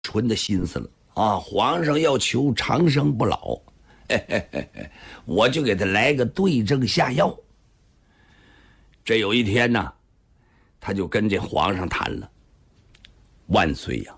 纯的心思了啊！皇上要求长生不老，我就给他来个对症下药。这有一天呢，他就跟这皇上谈了：万岁呀！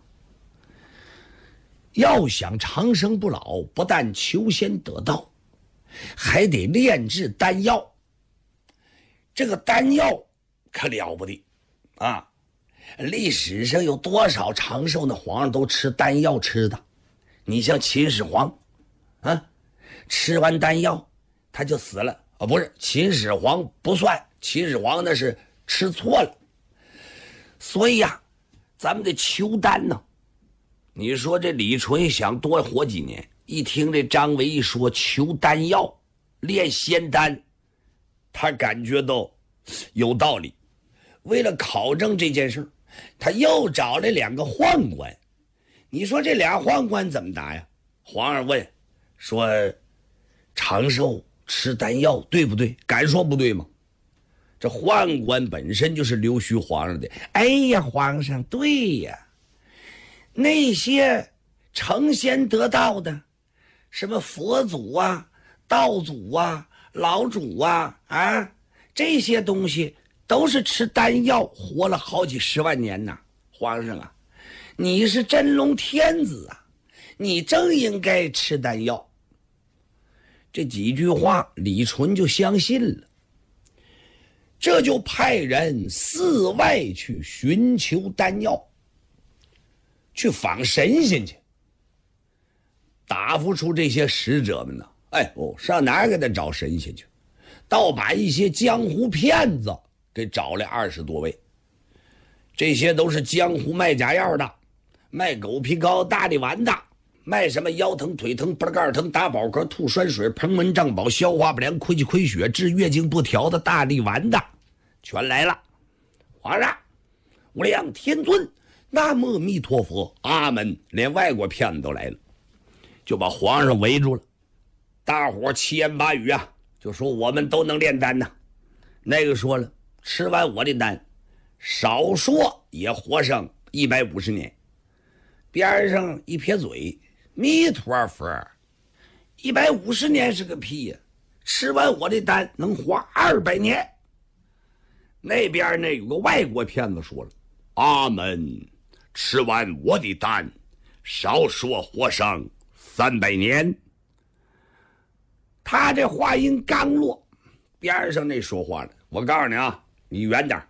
要想长生不老，不但求仙得道，还得炼制丹药。这个丹药可了不得啊！历史上有多少长寿的皇上都吃丹药吃的？你像秦始皇，啊，吃完丹药他就死了啊！不是，秦始皇不算，秦始皇那是吃错了。所以呀，咱们得求丹呢。你说这李纯想多活几年，一听这张维一说求丹药、炼仙丹，他感觉到有道理。为了考证这件事，他又找了2个宦官。你说这俩宦官怎么答呀？皇上问说：长寿吃丹药对不对？敢说不对吗？这宦官本身就是溜须皇上的。哎呀，皇上，对呀，那些成仙得道的，什么佛祖啊、道祖啊、老祖啊，这些东西都是吃丹药活了好几十万年呐。皇上啊，你是真龙天子啊，你正应该吃丹药。这几句话李纯就相信了，这就派人四外去寻求丹药，去访神仙去，答复出这些使者们呢，上哪儿给他找神仙去？倒把一些江湖骗子给找来20多位，这些都是江湖卖假药的，卖狗皮膏、大力丸的，卖什么腰疼、腿疼、不盖疼、打饱嗝、吐酸水、膨门胀饱、消化不良、亏气亏血、治月经不调的大力丸的，全来了。皇上，无量天尊，南无阿弥陀佛，阿门。连外国骗子都来了，就把皇上围住了。大伙七言八语啊，就说我们都能炼丹呢。那个说了，吃完我的丹，少说也活上150年。边上一撇嘴，弥陀佛，150年是个屁呀！吃完我的丹能活200年。那边那有个外国骗子说了，阿门，吃完我的丹，少说活上300年。他这话音刚落，边上那说话了，我告诉你啊，你远点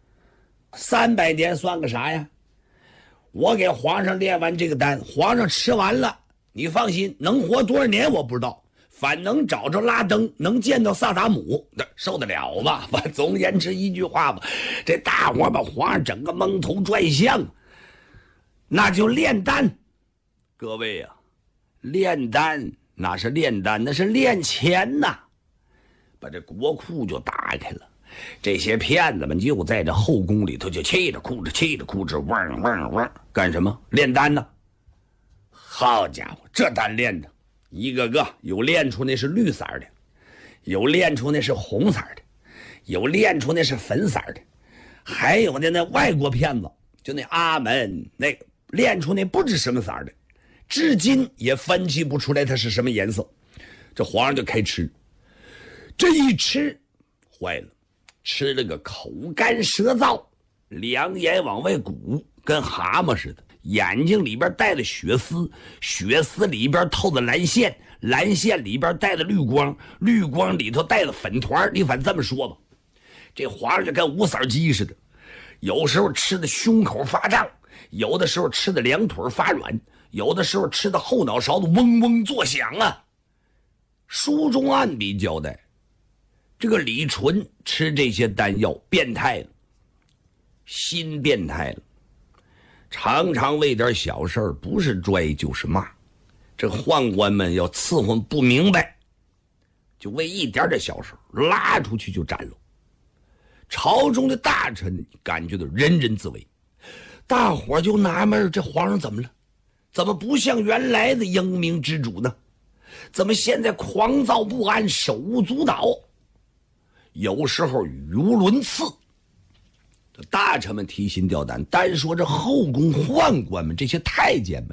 ，300年算个啥呀？我给皇上炼完这个丹，皇上吃完了，你放心，能活多少年我不知道，反能找着拉登，能见到萨达姆，受得了吧？总而言之一句话吧，这大伙把皇上整个蒙头转向，那就炼丹。各位啊，炼丹哪是炼丹，那是炼钱呐！把这国库就打开了，这些骗子们就在这后宫里头就气着哭着嗡嗡嗡，干什么？炼丹呢！好家伙，这丹炼的一个个有炼出那是绿色的，有炼出那是红色的，有炼出那是粉色的，还有那外国骗子，就那阿门那个炼出那不知什么色的，至今也分析不出来它是什么颜色。这皇上就开吃，这一吃坏了，吃了个口干舌燥，两眼往外鼓，跟蛤蟆似的，眼睛里边带了血丝，血丝里边透着蓝线，蓝线里边带了绿光，绿光里头带了粉团。你反正这么说吧，这皇上就跟无色鸡似的，有时候吃的胸口发胀，有的时候吃的两腿发软，有的时候吃的后脑勺子嗡嗡作响啊。书中暗笔交代，这个李纯吃这些丹药变态了，心变态了，常常为点小事不是拽就是骂。这宦官们要伺候不明白，就为一点点小事拉出去就斩了。朝中的大臣感觉到人人自危，大伙就纳闷，这皇上怎么了？怎么不像原来的英明之主呢？怎么现在狂躁不安，手舞足蹈？有时候语无伦次， 大臣们提心吊胆，单说这后宫宦官们这些太监们